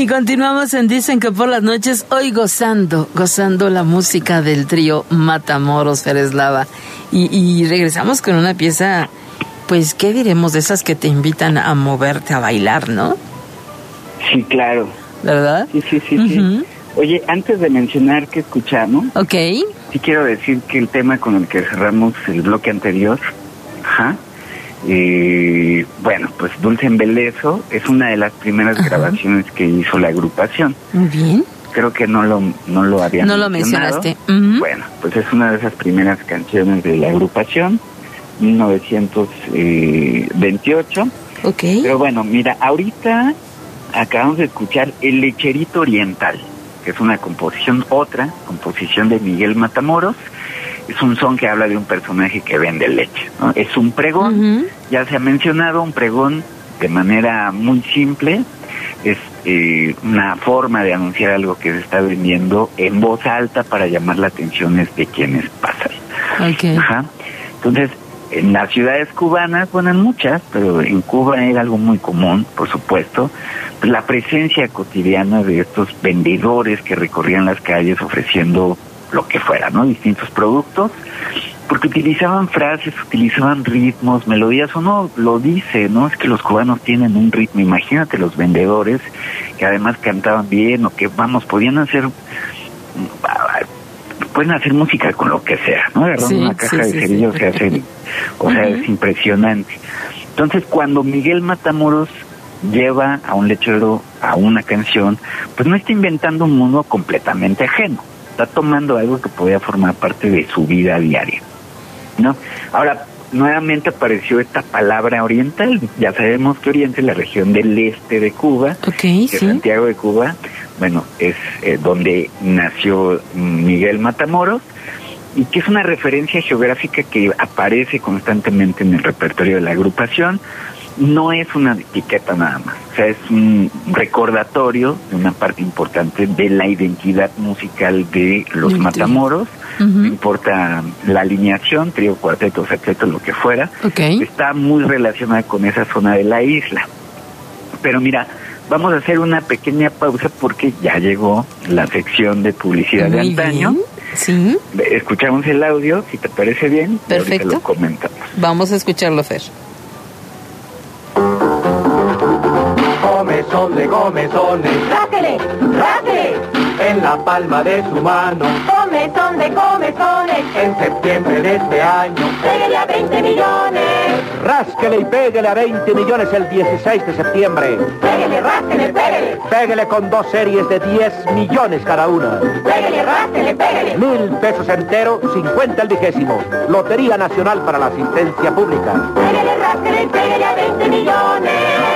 Y continuamos en Dicen que por las noches, hoy gozando la música del trío Matamoros, Fereslava. Y regresamos con una pieza, pues, ¿qué diremos? De esas que te invitan a moverte, a bailar, ¿no? Sí, claro. ¿Verdad? Sí. Oye, antes de mencionar que escuchamos, okay, sí quiero decir que el tema con el que cerramos el bloque anterior, bueno, pues Dulce Embeleso es una de las primeras grabaciones que hizo la agrupación. Muy bien. Creo que no lo habían mencionado. No lo mencionaste. Uh-huh. Bueno, pues es una de esas primeras canciones de la agrupación, 1928. Okay. Pero bueno, mira, ahorita acabamos de escuchar El Lecherito Oriental, que es otra composición de Miguel Matamoros. Es un son que habla de un personaje que vende leche, ¿no? Es un pregón, uh-huh. Ya se ha mencionado, un pregón de manera muy simple, es una forma de anunciar algo que se está vendiendo en voz alta para llamar la atención de quienes pasan. Okay. Ajá. Entonces, en las ciudades cubanas, bueno, en muchas, pero en Cuba era algo muy común, por supuesto, pues la presencia cotidiana de estos vendedores que recorrían las calles ofreciendo lo que fuera, ¿no? Distintos productos, porque utilizaban frases, utilizaban ritmos, melodías. Uno lo dice, ¿no? Es que los cubanos tienen un ritmo. Imagínate los vendedores que además cantaban bien, o que, pueden hacer música con lo que sea, ¿no? Agarrando una caja de cerillos se hacen, sea, es impresionante. Entonces, cuando Miguel Matamoros lleva a un lechero a una canción, pues no está inventando un mundo completamente ajeno. Está tomando algo que podía formar parte de su vida diaria, ¿no? Ahora, nuevamente apareció esta palabra oriental. Ya sabemos que Oriente es la región del este de Cuba, okay, que Santiago de Cuba, bueno, es donde nació Miguel Matamoros, y que es una referencia geográfica que aparece constantemente en el repertorio de la agrupación. No es una etiqueta nada más, o sea, es un recordatorio de una parte importante de la identidad musical de los Matamoros. Uh-huh. No importa la alineación, trío, cuarteto, sexteto, lo que fuera, okay, está muy relacionada con esa zona de la isla. Pero mira, vamos a hacer una pequeña pausa porque ya llegó la sección de publicidad muy de antaño. Bien. Sí. Escuchamos el audio, si te parece bien. Perfecto. Lo comentamos. Vamos a escucharlo, Fer. Comezones, rátele, en la palma de su mano. Comezón de comezones, en septiembre de este año. Pégale a 20 millones. Rásquele y pégale a 20 millones el 16 de septiembre. Pégale, rásquele, pégale. Pégale con 2 series de 10 millones cada una. Pégale, rásquele, pégale. 1,000 pesos entero, 50 el 20º. Lotería Nacional para la Asistencia Pública. Pégale, rásquele y pégale a 20 millones.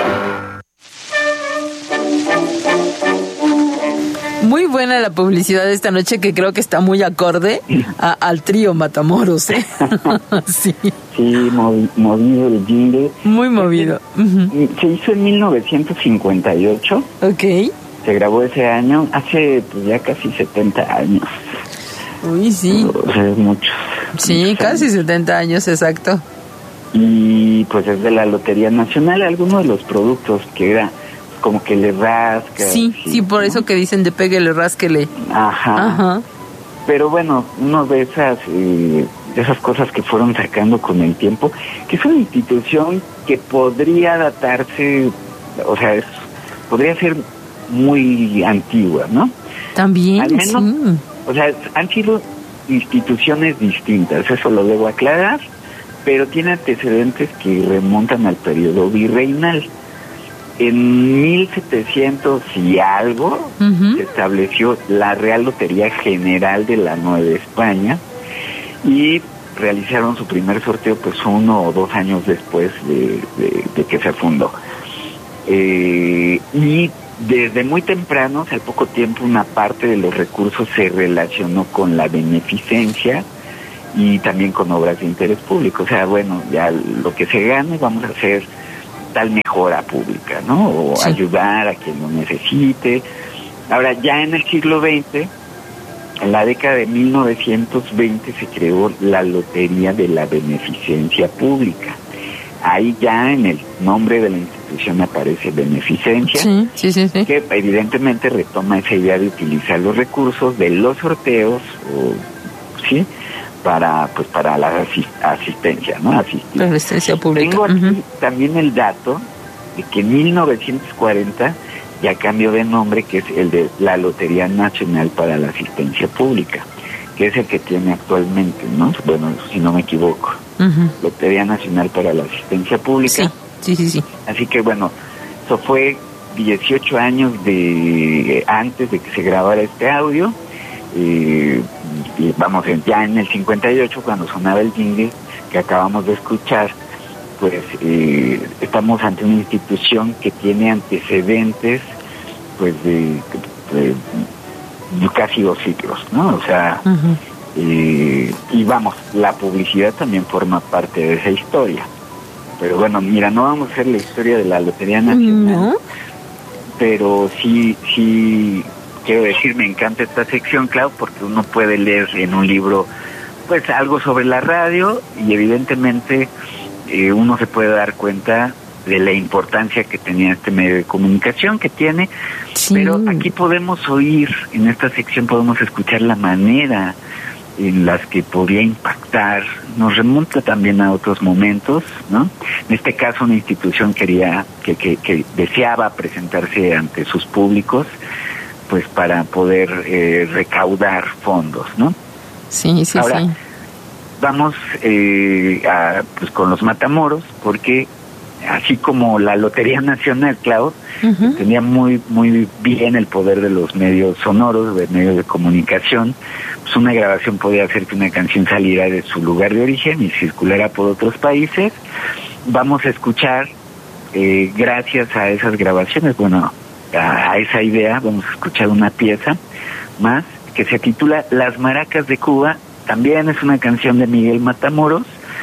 Muy buena la publicidad de esta noche, que creo que está muy acorde al trío Matamoros, ¿eh? Sí, movido el jingle. Muy movido. Uh-huh. Se hizo en 1958. Okay. Se grabó ese año, hace pues ya casi 70 años. Uy, sí. O sea, muchos. Sí, muchos casi años. 70 años, exacto. Y pues es de la Lotería Nacional, algunos de los productos que era como que le rasca. Sí, por ¿no? Eso que dicen de pégale, rásquele. Ajá. Pero bueno, uno de esas cosas que fueron sacando con el tiempo, que es una institución que podría datarse, o sea, podría ser muy antigua, ¿no? También, al menos, sí. O sea, han sido instituciones distintas, eso lo debo aclarar, pero tiene antecedentes que remontan al periodo virreinal. En 1700 y algo, uh-huh, se estableció la Real Lotería General de la Nueva España y realizaron su primer sorteo pues 1 o 2 años después de que se fundó. Y desde muy temprano, al poco tiempo, una parte de los recursos se relacionó con la beneficencia y también con obras de interés público. O sea, bueno, ya lo que se gane vamos a hacer tal mejora pública, ¿no? O sí, ayudar a quien lo necesite. Ahora, ya en el siglo XX, en la década de 1920, se creó la Lotería de la Beneficencia Pública. Ahí ya en el nombre de la institución institución aparece Beneficencia, sí. que evidentemente retoma esa idea de utilizar los recursos de los sorteos, ¿sí?, para la asistencia, ¿no? La asistencia pública. Tengo aquí también el dato de que en 1940 ya cambió de nombre, que es el de la Lotería Nacional para la Asistencia Pública, que es el que tiene actualmente, ¿no? Bueno, si no me equivoco. Lotería Nacional para la Asistencia Pública. Sí. Así que bueno, eso fue 18 años antes de que se grabara este audio. Y vamos, ya en el 58, cuando sonaba el jingle que acabamos de escuchar, pues estamos ante una institución que tiene antecedentes pues de casi 2 siglos, ¿no? O sea, y vamos, la publicidad también forma parte de esa historia. Pero bueno, mira, no vamos a hacer la historia de la Lotería Nacional, pero sí quiero decir, me encanta esta sección, Clau, porque uno puede leer en un libro pues algo sobre la radio y evidentemente uno se puede dar cuenta de la importancia que tenía este medio de comunicación que tiene, pero aquí podemos oír, en esta sección podemos escuchar la manera en las que podía impactar, nos remonta también a otros momentos, ¿no? En este caso una institución que deseaba presentarse ante sus públicos, pues para poder recaudar fondos, ¿no? Sí. Ahora, vamos pues con los Matamoros, porque así como la Lotería Nacional, Clau, tenía muy bien el poder de los medios sonoros, de medios de comunicación, pues una grabación podía hacer que una canción saliera de su lugar de origen y circulara por otros países. Vamos a escuchar, gracias a esas grabaciones, bueno, a esa idea, vamos a escuchar una pieza más que se titula Las Maracas de Cuba. También es una canción de Miguel Matamoros.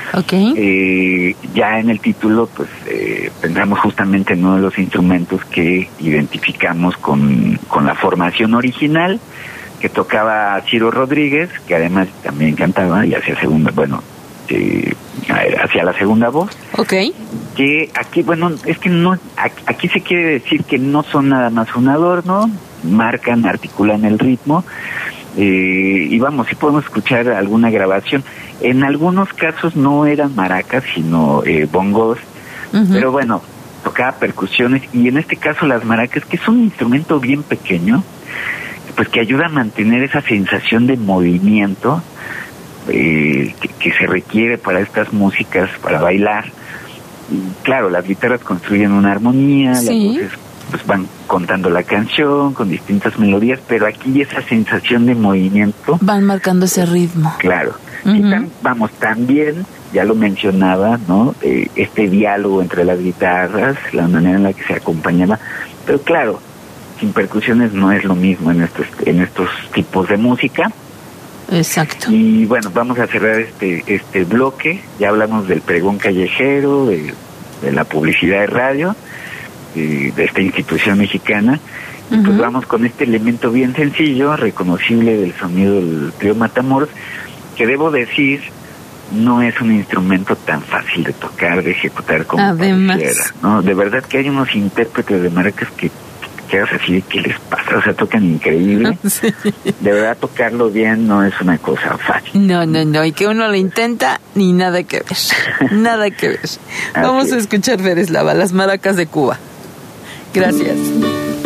Ya en el título pues pensamos justamente en uno de los instrumentos que identificamos con la formación original que tocaba Ciro Rodríguez, que además también cantaba y hacía hacia la segunda voz. Que aquí, bueno, es que no, aquí se quiere decir que no son nada más un adorno, marcan, articulan el ritmo, y vamos, sí podemos escuchar alguna grabación. En algunos casos no eran maracas, sino bongos, pero bueno, tocaba percusiones, y en este caso las maracas, que es un instrumento bien pequeño, pues que ayuda a mantener esa sensación de movimiento que se requiere para estas músicas, para bailar. Y claro, las guitarras construyen una armonía, las voces pues van contando la canción con distintas melodías, pero aquí esa sensación de movimiento van marcando ese ritmo. Claro. Y también, ya lo mencionaba, ¿no? Este diálogo entre las guitarras, la manera en la que se acompañaba, pero claro, sin percusiones no es lo mismo en estos tipos de música. Exacto. Y bueno, vamos a cerrar este bloque. Ya hablamos del pregón callejero, de la publicidad de radio, de esta institución mexicana. Y pues vamos con este elemento bien sencillo, reconocible del sonido del trío Matamoros, que debo decir no es un instrumento tan fácil de tocar, de ejecutar como pareciera, ¿no? De verdad que hay unos intérpretes de maracas que quedas así de ¿qué les pasa? O sea, tocan increíble. De verdad, tocarlo bien no es una cosa fácil. No, y que uno lo intenta, ni nada que ver. Nada que ver. Vamos a escuchar, Fereslava, Las Maracas de Cuba. Gracias.